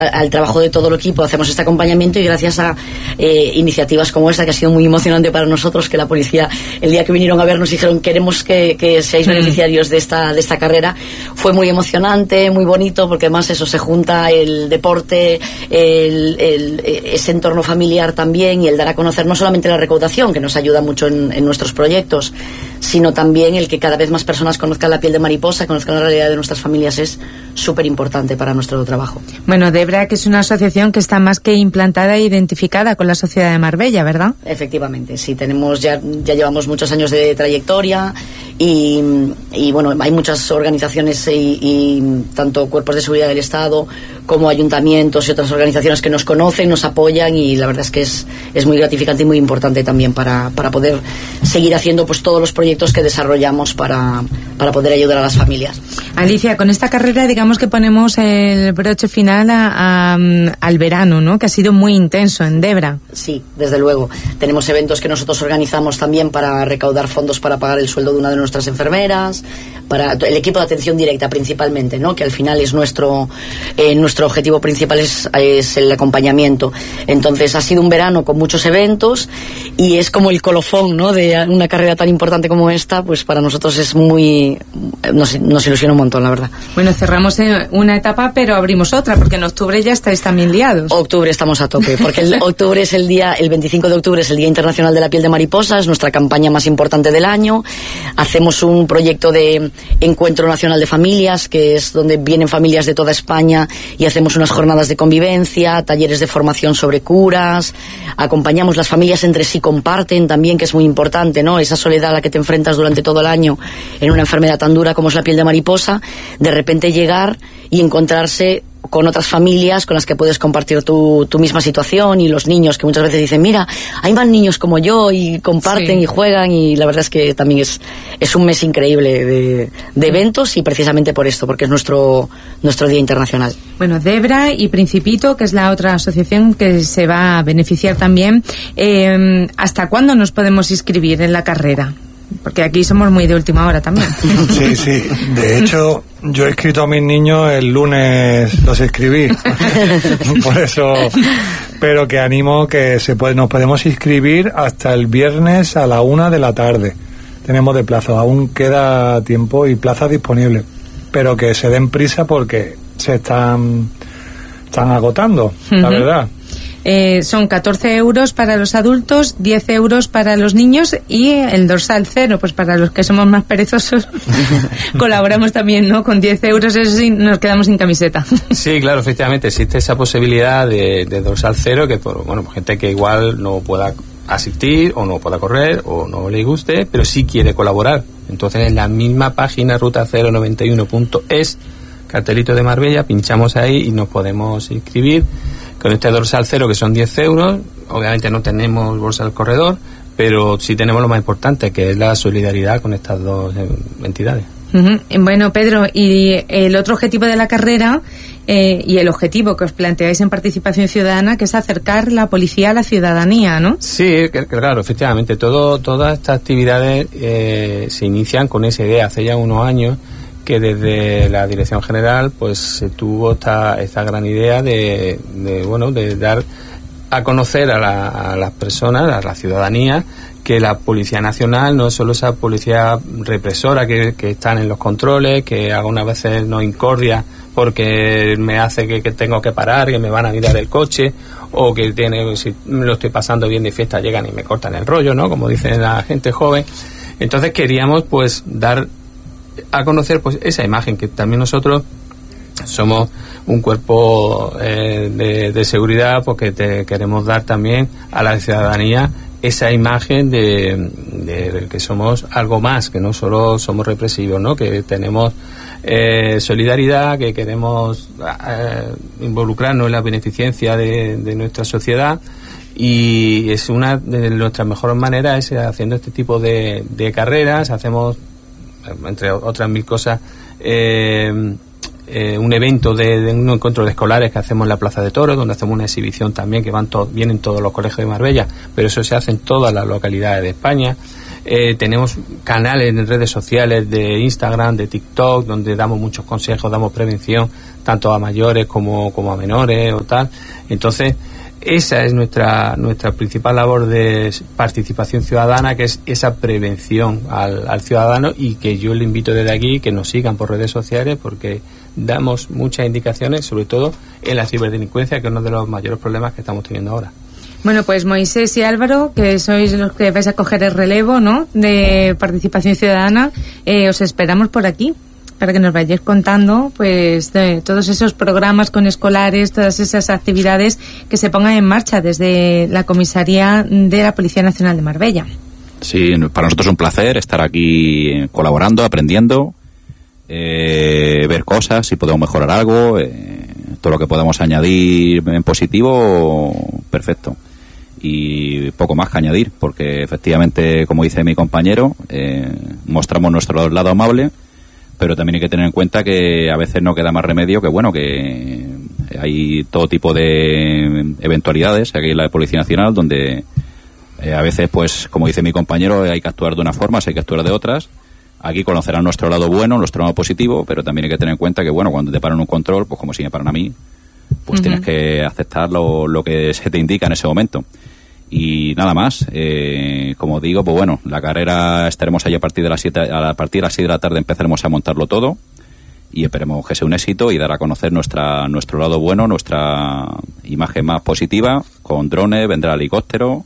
al trabajo de todo el equipo hacemos este acompañamiento, y gracias a iniciativas como esta, que ha sido muy emocionante para nosotros, que la policía el día que vinieron a vernos dijeron queremos que seáis beneficiarios de esta carrera, fue muy emocionante, muy bonito, porque además eso se junta el deporte, ese entorno familiar también, y el dar a conocer no solamente la recaudación, que nos ayuda mucho en nuestros proyectos, sino también el que cada vez más personas conozcan la piel de mariposa, conozcan la realidad de nuestras familias, es súper importante para nuestro trabajo. Bueno, Debra, que es una asociación que está más que implantada e identificada con la sociedad de Marbella, ¿verdad? Efectivamente, sí, ya llevamos muchos años de trayectoria, y bueno, hay muchas organizaciones y tanto cuerpos de seguridad del Estado como ayuntamientos y otras organizaciones que nos conocen, nos apoyan, y la verdad es que es muy gratificante y muy importante también para poder seguir haciendo pues todos los proyectos que desarrollamos para poder ayudar a las familias. Alicia, con esta carrera digamos que ponemos el broche final al verano, ¿no? Que ha sido muy intenso en Debra. Sí, desde luego. Tenemos eventos que nosotros organizamos también para recaudar fondos para pagar el sueldo de una de nuestras enfermeras, para el equipo de atención directa principalmente, ¿no? Que al final es nuestro objetivo principal, es el acompañamiento. Entonces ha sido un verano con muchos eventos, y es como el colofón, ¿no? De una carrera tan importante como esta, pues para nosotros es nos ilusiona un montón, la verdad. Bueno, cerramos una etapa, pero abrimos otra, porque en octubre ya estáis también liados. Octubre estamos a tope, porque el 25 de octubre es el Día Internacional de la Piel de Mariposa, es nuestra campaña más importante del año. Hacemos un proyecto de encuentro nacional de familias, que es donde vienen familias de toda España, y hacemos unas jornadas de convivencia, talleres de formación sobre curas, acompañamos, las familias entre sí comparten también, que es muy importante, ¿no? Esa soledad a la que te enfrentas durante todo el año en una enfermedad tan dura como es la piel de mariposa, de repente llegar y encontrarse con otras familias con las que puedes compartir tu misma situación, y los niños que muchas veces dicen, mira, hay más niños como yo, y comparten, sí, y juegan, y la verdad es que también es un mes increíble de eventos, y precisamente por esto, porque es nuestro Día Internacional. Bueno, Debra y Principito, que es la otra asociación que se va a beneficiar también, ¿hasta cuándo nos podemos inscribir en la carrera? Porque aquí somos muy de última hora también. Sí. De hecho, yo he escrito a mis niños el lunes, los escribí. Por eso, pero que animo que nos podemos inscribir hasta el viernes a la 1:00 p.m. Tenemos de plazo, aún queda tiempo y plazas disponibles. Pero que se den prisa porque se están agotando, la verdad. Son 14 euros para los adultos, 10 euros para los niños, y el dorsal 0, pues para los que somos más perezosos colaboramos también, ¿no? Con 10 euros, eso sí, nos quedamos sin camiseta. Sí, claro, efectivamente existe esa posibilidad de dorsal 0, que por gente que igual no pueda asistir o no pueda correr o no le guste, pero sí quiere colaborar. Entonces en la misma página ruta091.es, cartelito de Marbella, pinchamos ahí y nos podemos inscribir con este dorsal 0, que son 10 euros. Obviamente no tenemos bolsa del corredor, pero sí tenemos lo más importante, que es la solidaridad con estas dos entidades. Bueno, Pedro, y el otro objetivo de la carrera, y el objetivo que os planteáis en Participación Ciudadana, que es acercar la policía a la ciudadanía, ¿no? Sí, claro, efectivamente. Todas estas actividades se inician con esa idea. Hace ya unos años que desde la Dirección General pues se tuvo esta gran idea de dar a conocer a las personas, a la ciudadanía, que la Policía Nacional no es solo esa policía represora que están en los controles, que algunas veces nos incordia porque me hace que tengo que parar, que me van a mirar el coche, o que si me lo estoy pasando bien de fiesta llegan y me cortan el rollo, ¿no? Como dicen la gente joven. Entonces queríamos pues dar a conocer pues esa imagen, que también nosotros somos un cuerpo de seguridad, porque queremos dar también a la ciudadanía esa imagen de que somos algo más, que no solo somos represivos, ¿no? Que tenemos solidaridad, que queremos involucrarnos en la beneficencia de nuestra sociedad, y es una de nuestras mejores maneras es haciendo este tipo de carreras. Hacemos, entre otras mil cosas, un evento de un encuentro de escolares que hacemos en la Plaza de Toros, donde hacemos una exhibición también, que vienen todos los colegios de Marbella, pero eso se hace en todas las localidades de España. Tenemos canales en redes sociales de Instagram, de TikTok, donde damos muchos consejos, damos prevención tanto a mayores como a menores o tal. Entonces, esa es nuestra principal labor de participación ciudadana, que es esa prevención al ciudadano, y que yo le invito desde aquí que nos sigan por redes sociales, porque damos muchas indicaciones, sobre todo en la ciberdelincuencia, que es uno de los mayores problemas que estamos teniendo ahora. Bueno, pues Moisés y Álvaro, que sois los que vais a coger el relevo, ¿no?, de participación ciudadana, os esperamos por aquí, para que nos vayáis contando pues de todos esos programas con escolares, todas esas actividades que se pongan en marcha desde la comisaría de la Policía Nacional de Marbella. Sí, para nosotros es un placer estar aquí colaborando, aprendiendo, ver cosas, si podemos mejorar algo, todo lo que podamos añadir en positivo, perfecto. Y poco más que añadir, porque efectivamente, como dice mi compañero, mostramos nuestro lado amable, pero también hay que tener en cuenta que a veces no queda más remedio que, bueno, que hay todo tipo de eventualidades aquí en la Policía Nacional, donde a veces, pues, como dice mi compañero, hay que actuar de una forma, hay que actuar de otras. Aquí conocerán nuestro lado bueno, nuestro lado positivo, pero también hay que tener en cuenta que, bueno, cuando te paran un control, pues como si me paran a mí, pues tienes que aceptar lo que se te indica en ese momento. Y nada más, como digo, pues bueno, la carrera estaremos allí a partir de las 7 de la tarde, empezaremos a montarlo todo y esperemos que sea un éxito y dar a conocer nuestro lado bueno, nuestra imagen más positiva, con drones, vendrá el helicóptero,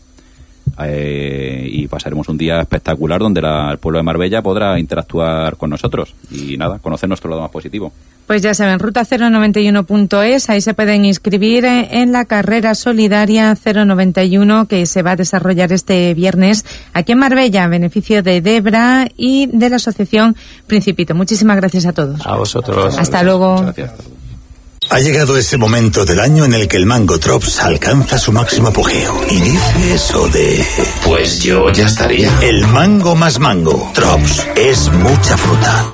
y pasaremos un día espectacular donde el pueblo de Marbella podrá interactuar con nosotros y nada, conocer nuestro lado más positivo. Pues ya saben, ruta091.es, ahí se pueden inscribir en la carrera solidaria 091 que se va a desarrollar este viernes aquí en Marbella, a beneficio de Debra y de la Asociación Principito. Muchísimas gracias a todos. A vosotros. Hasta luego. Muchas gracias. Ha llegado ese momento del año en el que el mango Drops alcanza su máximo apogeo. Y dice eso de... Pues yo ya estaría. El mango más mango. Drops es mucha fruta.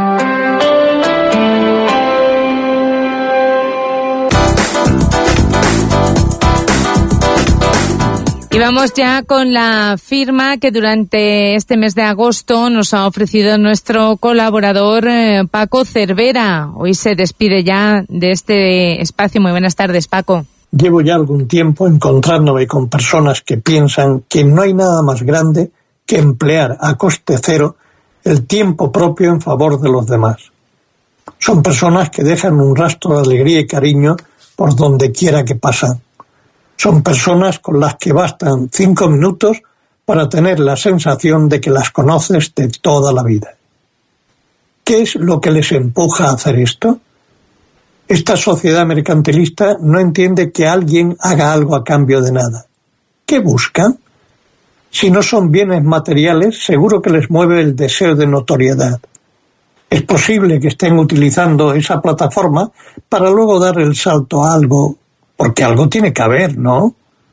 Y vamos ya con la firma que durante este mes de agosto nos ha ofrecido nuestro colaborador Paco Cervera. Hoy se despide ya de este espacio. Muy buenas tardes, Paco. Llevo ya algún tiempo encontrándome con personas que piensan que no hay nada más grande que emplear a coste cero el tiempo propio en favor de los demás. Son personas que dejan un rastro de alegría y cariño por donde quiera que pasan. Son personas con las que bastan 5 minutos para tener la sensación de que las conoces de toda la vida. ¿Qué es lo que les empuja a hacer esto? Esta sociedad mercantilista no entiende que alguien haga algo a cambio de nada. ¿Qué buscan? Si no son bienes materiales, seguro que les mueve el deseo de notoriedad. Es posible que estén utilizando esa plataforma para luego dar el salto a algo, porque algo tiene que haber, ¿no?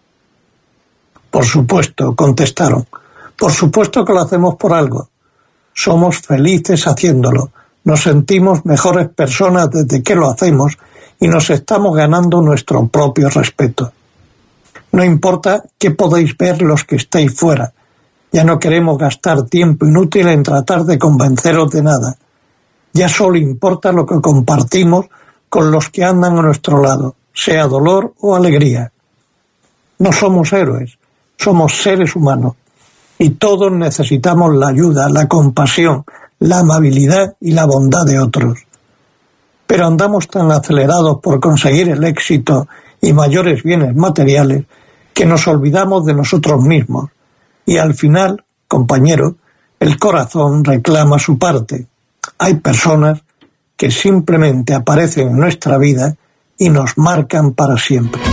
Por supuesto, contestaron. Por supuesto que lo hacemos por algo. Somos felices haciéndolo. Nos sentimos mejores personas desde que lo hacemos y nos estamos ganando nuestro propio respeto. No importa qué podéis ver los que estáis fuera. Ya no queremos gastar tiempo inútil en tratar de convenceros de nada. Ya solo importa lo que compartimos con los que andan a nuestro lado, sea dolor o alegría. No somos héroes, somos seres humanos, y todos necesitamos la ayuda, la compasión, la amabilidad y la bondad de otros. Pero andamos tan acelerados por conseguir el éxito y mayores bienes materiales que nos olvidamos de nosotros mismos, y al final, compañero, el corazón reclama su parte. Hay personas que simplemente aparecen en nuestra vida y nos marcan para siempre.